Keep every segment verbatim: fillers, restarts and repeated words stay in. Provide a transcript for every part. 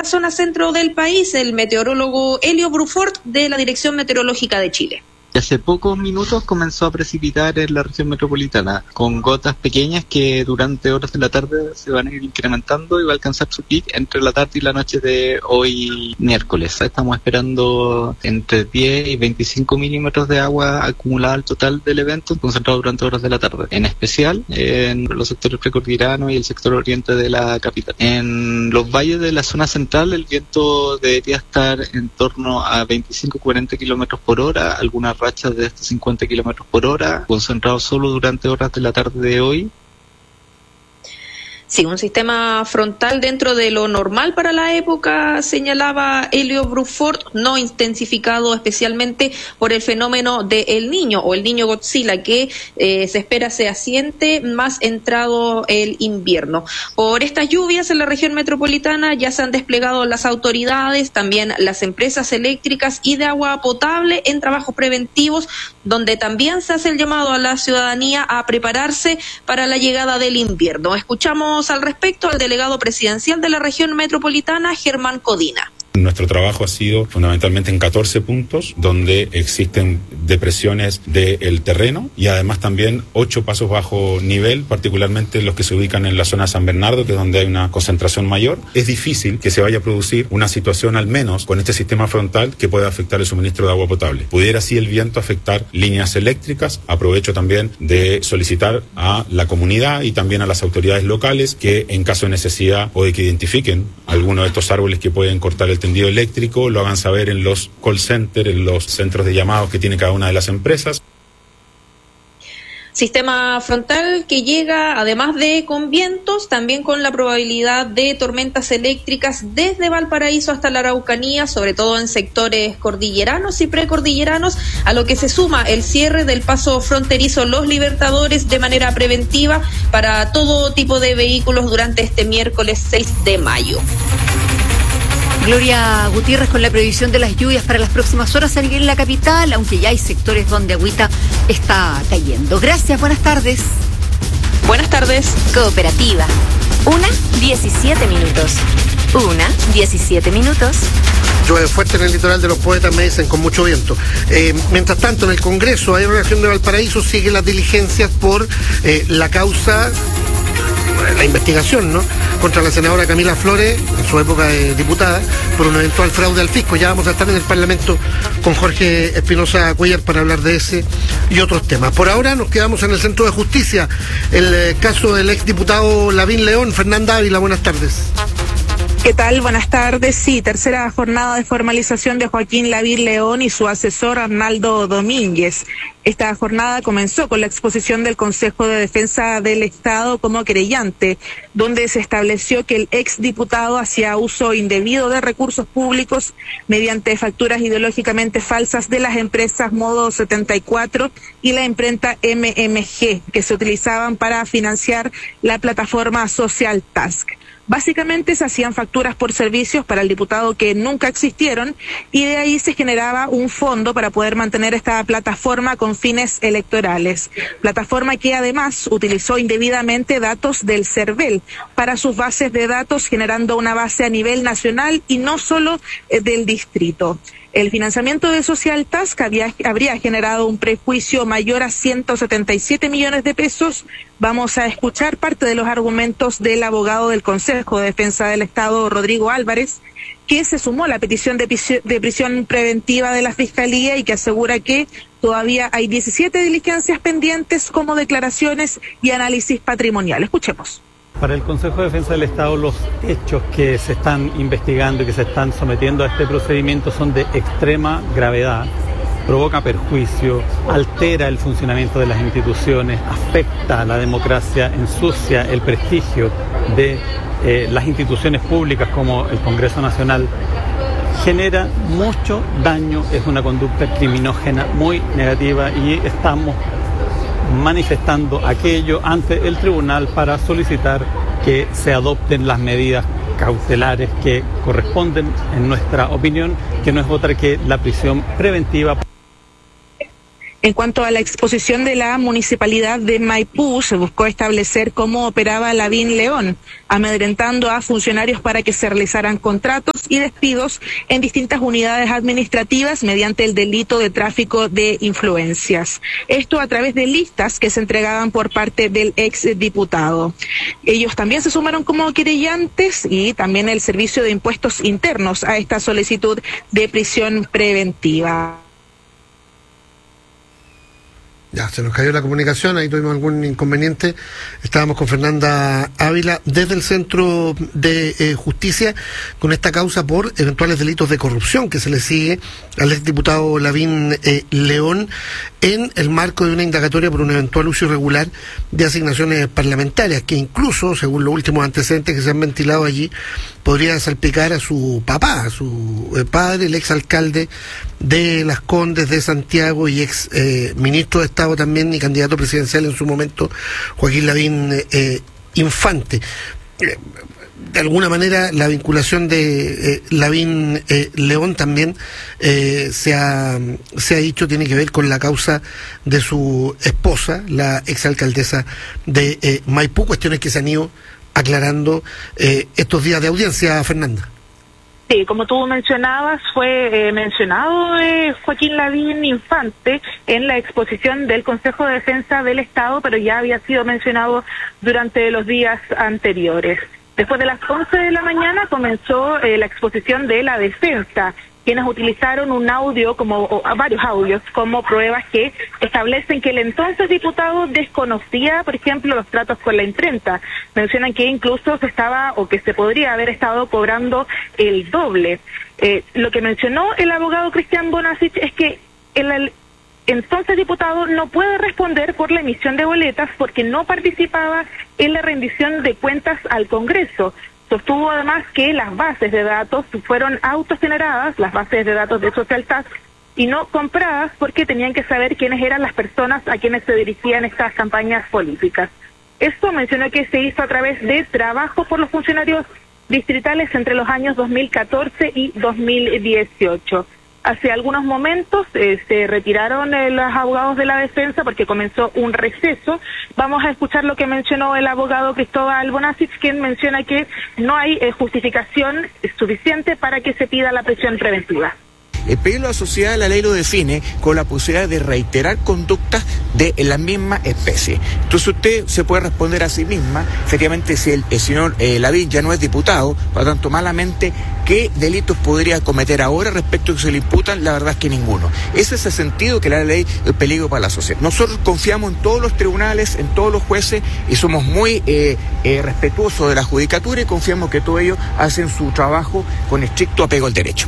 la zona centro del país, el meteorólogo Elio Brufort de la Dirección Meteorológica de Chile. Hace pocos minutos comenzó a precipitar en la región metropolitana, con gotas pequeñas que durante horas de la tarde se van a ir incrementando y va a alcanzar su pic entre la tarde y la noche de hoy miércoles. Estamos esperando entre diez y veinticinco milímetros de agua acumulada al total del evento, concentrado durante horas de la tarde, en especial en los sectores precordilleranos y el sector oriente de la capital. En los valles de la zona central el viento debería estar en torno a veinticinco a cuarenta kilómetros por hora, algunas rachas de hasta cincuenta kilómetros por hora, concentrado solo durante horas de la tarde de hoy. Sí, un sistema frontal dentro de lo normal para la época, señalaba Elio Brufort, no intensificado especialmente por el fenómeno de El Niño o el Niño Godzilla, que eh, se espera se asiente más entrado el invierno. Por estas lluvias en la región metropolitana ya se han desplegado las autoridades, también las empresas eléctricas y de agua potable en trabajos preventivos, donde también se hace el llamado a la ciudadanía a prepararse para la llegada del invierno. Escuchamos al respecto al delegado presidencial de la región metropolitana, Germán Codina. Nuestro trabajo ha sido fundamentalmente en catorce puntos, donde existen depresiones del terreno y además también ocho pasos bajo nivel, particularmente los que se ubican en la zona de San Bernardo, que es donde hay una concentración mayor. Es difícil que se vaya a producir una situación, al menos con este sistema frontal, que pueda afectar el suministro de agua potable. Pudiera así el viento afectar líneas eléctricas. Aprovecho también de solicitar a la comunidad y también a las autoridades locales que, en caso de necesidad o de que identifiquen alguno de estos árboles que pueden cortar el tendido eléctrico, lo hagan saber en los call centers, en los centros de llamados que tiene cada una de las empresas. Sistema frontal que llega, además de con vientos, también con la probabilidad de tormentas eléctricas desde Valparaíso hasta la Araucanía, sobre todo en sectores cordilleranos y precordilleranos, a lo que se suma el cierre del paso fronterizo Los Libertadores de manera preventiva para todo tipo de vehículos durante este miércoles seis de mayo. Gloria Gutiérrez con la previsión de las lluvias para las próximas horas aquí en la capital, aunque ya hay sectores donde agüita está cayendo. Gracias, buenas tardes. Buenas tardes. Cooperativa. Una, diecisiete minutos. Una, diecisiete minutos. Llueve fuerte en el litoral de los Poetas, me dicen, con mucho viento. Eh, mientras tanto, en el Congreso, ahí en la región de Valparaíso, siguen las diligencias por eh, la causa, la investigación, ¿no?, contra la senadora Camila Flores, en su época de diputada, por un eventual fraude al fisco. Ya vamos a estar en el Parlamento con Jorge Espinosa Cuellar para hablar de ese y otros temas. Por ahora nos quedamos en el Centro de Justicia, el eh, caso del exdiputado Lavín León. Fernanda Ávila, buenas tardes. ¿Qué tal? Buenas tardes. Sí, tercera jornada de formalización de Joaquín Lavín León y su asesor Arnaldo Domínguez. Esta jornada comenzó con la exposición del Consejo de Defensa del Estado como querellante, donde se estableció que el exdiputado hacía uso indebido de recursos públicos mediante facturas ideológicamente falsas de las empresas Modo setenta y cuatro y la imprenta M M G, que se utilizaban para financiar la plataforma Social Task. Básicamente se hacían facturas por servicios para el diputado que nunca existieron y de ahí se generaba un fondo para poder mantener esta plataforma con fines electorales. Plataforma que además utilizó indebidamente datos del CERVEL para sus bases de datos, generando una base a nivel nacional y no solo eh, del distrito. El financiamiento de Social Task había, habría generado un prejuicio mayor a ciento setenta y siete millones de pesos. Vamos a escuchar parte de los argumentos del abogado del Consejo de Defensa del Estado, Rodrigo Álvarez, que se sumó a la petición de prisión, de prisión preventiva de la Fiscalía y que asegura que todavía hay diecisiete diligencias pendientes como declaraciones y análisis patrimonial. Escuchemos. Para el Consejo de Defensa del Estado, los hechos que se están investigando y que se están sometiendo a este procedimiento son de extrema gravedad, provoca perjuicio, altera el funcionamiento de las instituciones, afecta a la democracia, ensucia el prestigio de eh, las instituciones públicas como el Congreso Nacional, genera mucho daño, es una conducta criminógena muy negativa y estamos manifestando aquello ante el tribunal para solicitar que se adopten las medidas cautelares que corresponden, en nuestra opinión, que no es otra que la prisión preventiva. En cuanto a la exposición de la municipalidad de Maipú, se buscó establecer cómo operaba Lavín León, amedrentando a funcionarios para que se realizaran contratos y despidos en distintas unidades administrativas mediante el delito de tráfico de influencias. Esto a través de listas que se entregaban por parte del exdiputado. Ellos también se sumaron como querellantes y también el Servicio de Impuestos Internos a esta solicitud de prisión preventiva. Ya, se nos cayó la comunicación, ahí tuvimos algún inconveniente. Estábamos con Fernanda Ávila desde el Centro de eh, Justicia con esta causa por eventuales delitos de corrupción que se le sigue al exdiputado Lavín eh, León en el marco de una indagatoria por un eventual uso irregular de asignaciones parlamentarias, que incluso, según los últimos antecedentes que se han ventilado allí, podría salpicar a su papá, a su eh, padre, el exalcalde de Las Condes de Santiago y ex eh, ministro de Estado también y candidato presidencial en su momento, Joaquín Lavín eh, Infante. Eh, de alguna manera la vinculación de eh, Lavín eh, León también eh, se, ha, se ha dicho tiene que ver con la causa de su esposa, la exalcaldesa de eh, Maipú, cuestiones que se han ido aclarando eh, estos días de audiencia, Fernanda. Sí, como tú mencionabas, fue eh, mencionado eh, Joaquín Lavín Infante en la exposición del Consejo de Defensa del Estado, pero ya había sido mencionado durante los días anteriores. Después de las once de la mañana comenzó eh, la exposición de la defensa, quienes utilizaron un audio, como o, varios audios, como pruebas que establecen que el entonces diputado desconocía, por ejemplo, los tratos con la imprenta. Mencionan que incluso se estaba, o que se podría haber estado cobrando el doble. Eh, lo que mencionó el abogado Cristian Bonasich es que el, el entonces diputado no puede responder por la emisión de boletas porque no participaba en la rendición de cuentas al Congreso. Sostuvo además que las bases de datos fueron autogeneradas, las bases de datos de SocialTax, y no compradas porque tenían que saber quiénes eran las personas a quienes se dirigían estas campañas políticas. Esto mencionó que se hizo a través de trabajo por los funcionarios distritales entre los años dos mil catorce y dos mil dieciocho. Hace algunos momentos eh, se retiraron eh, los abogados de la defensa porque comenzó un receso. Vamos a escuchar lo que mencionó el abogado Cristóbal Bonasich, quien menciona que no hay eh, justificación suficiente para que se pida la prisión preventiva. El peligro de la sociedad, la ley lo define con la posibilidad de reiterar conductas de la misma especie. Entonces usted se puede responder a sí misma, efectivamente, si el, el señor eh, Lavín ya no es diputado, por lo tanto, malamente, ¿qué delitos podría cometer ahora respecto a que se le imputan? La verdad es que ninguno. Ese es el sentido que le da la ley, el peligro para la sociedad. Nosotros confiamos en todos los tribunales, en todos los jueces, y somos muy eh, eh, respetuosos de la judicatura y confiamos que todos ellos hacen su trabajo con estricto apego al derecho.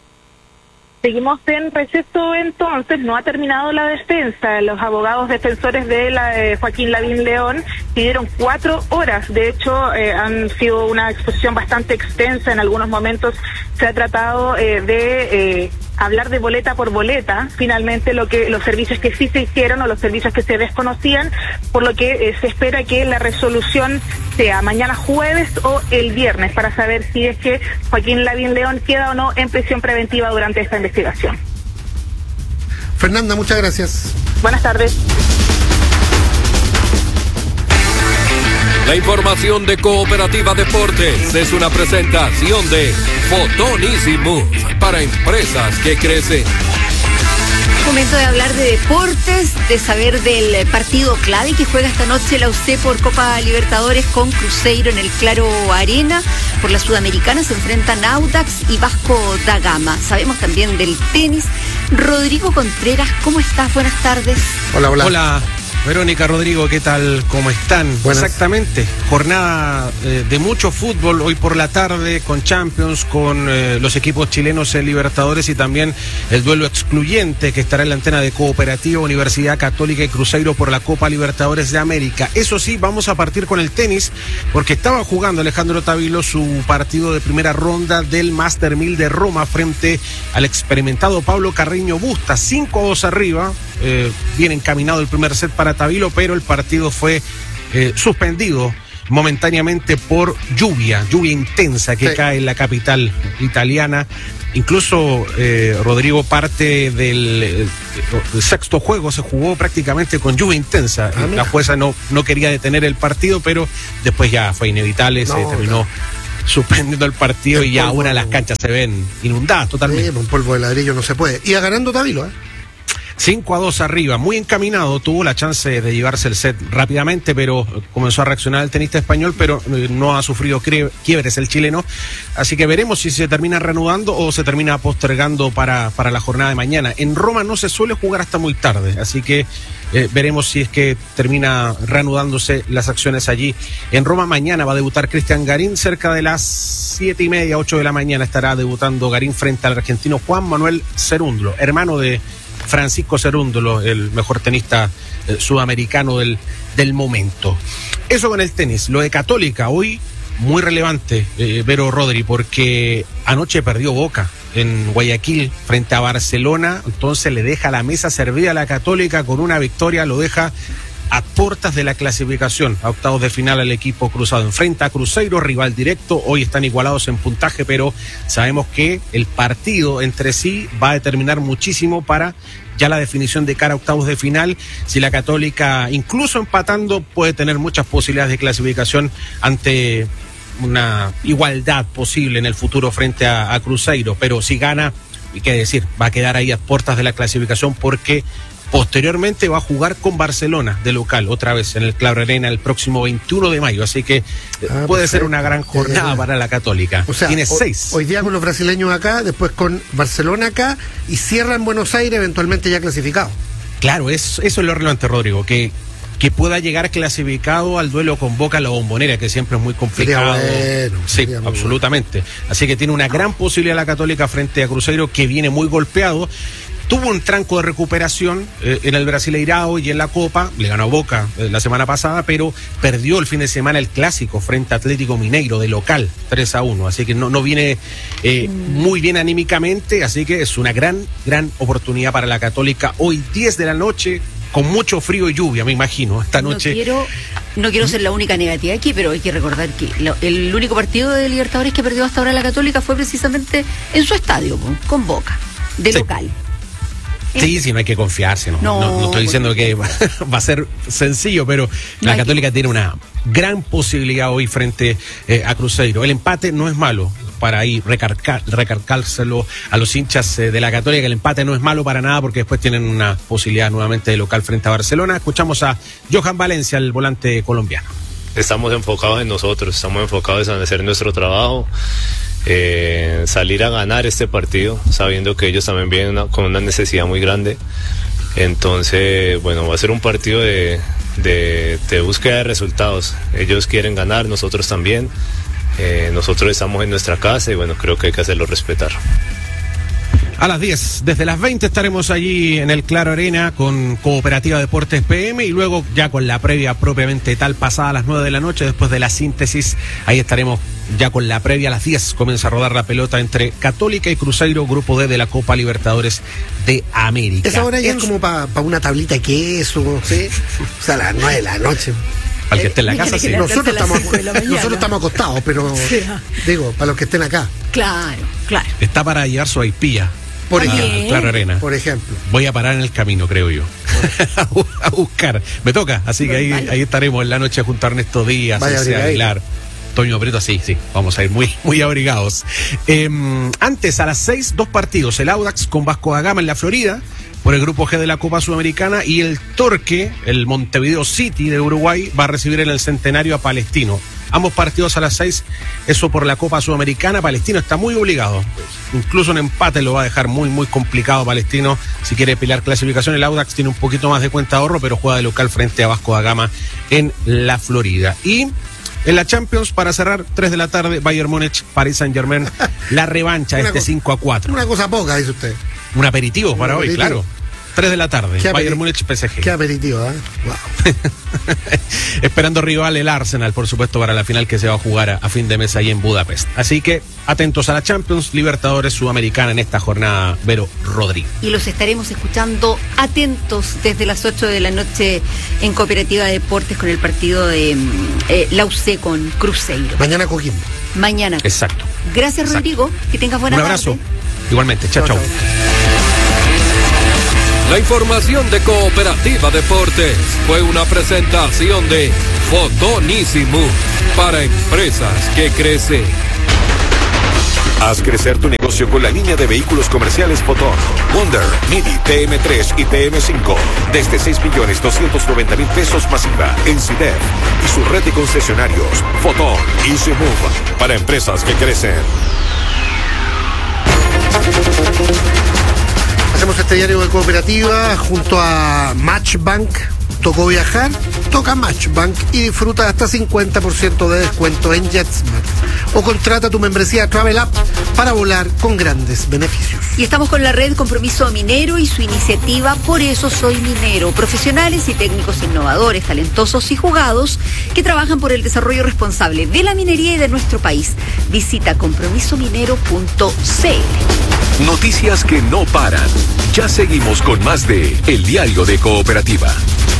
Seguimos en receso entonces, no ha terminado la defensa. Los abogados defensores de la, eh, Joaquín Lavín León pidieron cuatro horas. De hecho, eh, han sido una exposición bastante extensa. En algunos momentos se ha tratado eh, de eh, hablar de boleta por boleta. Finalmente, lo que los servicios que sí se hicieron o los servicios que se desconocían, por lo que eh, se espera que la resolución sea mañana jueves o el viernes para saber si es que Joaquín Lavín León queda o no en prisión preventiva durante esta investigación. Fernanda, muchas gracias. Buenas tardes. La información de Cooperativa Deportes es una presentación de Fotón Easy Move para empresas que crecen. Momento de hablar de deportes, de saber del partido clave que juega esta noche la U C por Copa Libertadores con Cruzeiro en el Claro Arena. Por la Sudamericana se enfrentan Audax y Vasco da Gama. Sabemos también del tenis. Rodrigo Contreras, ¿cómo estás? Buenas tardes. Hola, hola. Hola. Verónica, Rodrigo, ¿qué tal? ¿Cómo están? Buenas. Exactamente, jornada eh, de mucho fútbol hoy por la tarde con Champions, con eh, los equipos chilenos en Libertadores y también el duelo excluyente que estará en la antena de Cooperativa, Universidad Católica y Cruzeiro por la Copa Libertadores de América. Eso sí, vamos a partir con el tenis porque estaba jugando Alejandro Tavilo su partido de primera ronda del Master mil de Roma frente al experimentado Pablo Carreño Busta, cinco a dos arriba, eh, bien encaminado el primer set para Tavilo, pero el partido fue eh, suspendido momentáneamente por lluvia, lluvia intensa que sí. cae en la capital italiana. Incluso, eh, Rodrigo, parte del, eh, del sexto juego se jugó prácticamente con lluvia intensa. Ah, la jueza no, no quería detener el partido, pero después ya fue inevitable, no, se terminó no. suspendiendo el partido el y ya polvo, ahora las canchas se ven inundadas totalmente. Sí, un polvo de ladrillo no se puede. Iba ganando Tavilo, ¿eh? cinco a dos arriba, muy encaminado, tuvo la chance de llevarse el set rápidamente, pero comenzó a reaccionar el tenista español, pero no ha sufrido quiebres el chileno, así que veremos si se termina reanudando o se termina postergando para, para la jornada de mañana. En Roma no se suele jugar hasta muy tarde, así que eh, veremos si es que termina reanudándose las acciones allí. En Roma mañana va a debutar Cristian Garín, cerca de las siete y media, ocho de la mañana estará debutando Garín frente al argentino Juan Manuel Cerúndolo, hermano de Francisco Cerúndolo, el mejor tenista eh, sudamericano del, del momento. Eso con el tenis. Lo de Católica, hoy muy relevante, eh, Vero Rodri, porque anoche perdió Boca en Guayaquil frente a Barcelona, entonces le deja la mesa servida a la Católica con una victoria, lo deja a puertas de la clasificación, a octavos de final al equipo cruzado. Enfrenta a Cruzeiro, rival directo, hoy están igualados en puntaje, pero sabemos que el partido entre sí va a determinar muchísimo para ya la definición de cara a octavos de final. Si la Católica, incluso empatando, puede tener muchas posibilidades de clasificación ante una igualdad posible en el futuro frente a, a Cruzeiro, pero si gana, y qué decir, va a quedar ahí a puertas de la clasificación porque posteriormente va a jugar con Barcelona de local, otra vez en el Claro Arena el próximo veintiuno de mayo, así que ah, puede perfecto. ser una gran jornada para la Católica. O sea, tiene hoy, seis. Hoy día con los brasileños acá, después con Barcelona acá y cierra en Buenos Aires, eventualmente ya clasificado. Claro, es, eso es lo relevante, Rodrigo, que que pueda llegar clasificado al duelo con Boca La Bombonera, que siempre es muy complicado. Bueno, sí, absolutamente. Bueno. Así que tiene una gran posibilidad la Católica frente a Cruzeiro, que viene muy golpeado. Tuvo un tranco de recuperación eh, en el Brasileirao y en la Copa, le ganó a Boca eh, la semana pasada, pero perdió el fin de semana el clásico frente a Atlético Mineiro de local, tres a uno, así que no, no viene eh, mm. muy bien anímicamente, así que es una gran, gran oportunidad para la Católica. Hoy diez de la noche, con mucho frío y lluvia, me imagino, esta noche. No quiero, no quiero ser la única negativa aquí, pero hay que recordar que lo, el único partido de Libertadores que perdió hasta ahora la Católica fue precisamente en su estadio, con Boca, de sí. local. Sí, sí, no hay que confiarse, no, no, no, no estoy diciendo que va, va a ser sencillo, pero no la Católica que... tiene una gran posibilidad hoy frente eh, a Cruzeiro. El empate no es malo, para ahí recargar, recargárselo a los hinchas eh, de la Católica, el empate no es malo para nada porque después tienen una posibilidad nuevamente de local frente a Barcelona. Escuchamos a Johan Valencia, el volante colombiano. Estamos enfocados en nosotros, estamos enfocados en hacer nuestro trabajo. Eh, salir a ganar este partido sabiendo que ellos también vienen una, con una necesidad muy grande, entonces bueno, va a ser un partido de, de, de búsqueda de resultados. Ellos quieren ganar, nosotros también, eh, nosotros estamos en nuestra casa y bueno, creo que hay que hacerlo respetar. A las diez, desde las veinte estaremos allí en el Claro Arena con Cooperativa Deportes P M y luego ya con la previa propiamente tal pasada a las nueve de la noche, después de la síntesis, ahí estaremos ya con la previa. A las diez comienza a rodar la pelota entre Católica y Cruzeiro, grupo D de la Copa Libertadores de América. Esa hora ya es como para pa una tablita de queso, ¿sí? O sea, a las nueve de la noche. Para el que esté en la casa, sí. Nosotros estamos, nosotros estamos acostados, pero sí. digo, para los que estén acá. Claro, claro. Está para llevar su aipilla. Por ejemplo, Claro Arena. Por ejemplo. Voy a parar en el camino, creo yo. a buscar. Me toca, así que ahí, ahí estaremos en la noche junto a Ernesto Díaz, José Aguilar, Toño Brito, sí, sí, vamos a ir muy, muy abrigados. Eh, antes, a las seis, dos partidos. El Audax con Vasco da Gama en la Florida, por el grupo G de la Copa Sudamericana, y el Torque, el Montevideo City de Uruguay, va a recibir en el Centenario a Palestino. Ambos partidos a las seis, eso por la Copa Sudamericana. Palestino está muy obligado, incluso un empate lo va a dejar muy, muy complicado Palestino si quiere pelear clasificación. El Audax tiene un poquito más de cuenta de ahorro, pero juega de local frente a Vasco da Gama en la Florida. Y en la Champions, para cerrar, tres de la tarde, Bayern Múnich, Paris Saint-Germain, la revancha, este cinco a cuatro. Una cosa poca, dice usted. Un aperitivo para un hoy, aperitivo. Claro. tres de la tarde. Qué Bayern aperi- Múnich P S G. Qué aperitivo, ¿eh? Wow. Esperando rival el Arsenal, por supuesto, para la final que se va a jugar a, a fin de mes ahí en Budapest. Así que atentos a la Champions, Libertadores Sudamericana en esta jornada, Vero Rodríguez. Y los estaremos escuchando atentos desde las ocho de la noche en Cooperativa de Deportes con el partido de eh, la U C con Cruzeiro. Mañana Coquimbo. Mañana. Exacto. Gracias, Exacto. Rodrigo. Que tengas buena Un abrazo. tarde. Igualmente. Chao, chao. La información de Cooperativa Deportes fue una presentación de Fotonísimo para empresas que crecen. Haz crecer tu negocio con la línea de vehículos comerciales Fotón, Wonder, Mini, T M tres y T M cinco desde seis millones doscientos noventa mil pesos masiva en C I D E F y su red de concesionarios Fotón Easy Move para empresas que crecen. Hacemos este diario de Cooperativa junto a Matchbank. Tocó viajar, toca Matchbank y disfruta hasta cincuenta por ciento de descuento en JetSmart. O contrata tu membresía Travel App para volar con grandes beneficios. Y estamos con la red Compromiso Minero y su iniciativa Por eso soy minero. Profesionales y técnicos innovadores, talentosos y jugados que trabajan por el desarrollo responsable de la minería y de nuestro país. Visita compromiso minero punto c l. Noticias que no paran. Ya seguimos con más de El Diario de Cooperativa.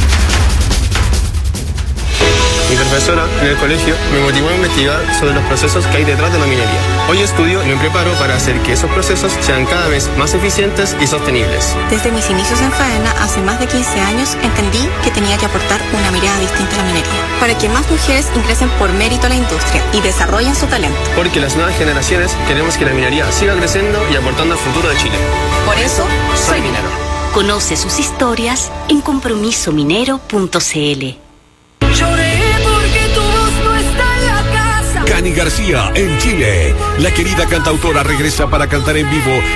Mi profesora en el colegio me motivó a investigar sobre los procesos que hay detrás de la minería. Hoy estudio y me preparo para hacer que esos procesos sean cada vez más eficientes y sostenibles. Desde mis inicios en faena, hace más de quince años, entendí que tenía que aportar una mirada distinta a la minería, para que más mujeres ingresen por mérito a la industria y desarrollen su talento. Porque las nuevas generaciones queremos que la minería siga creciendo y aportando al futuro de Chile. Por eso, soy minero. Conoce sus historias en compromiso minero punto c l. Cani García en Chile. La querida cantautora regresa para cantar en vivo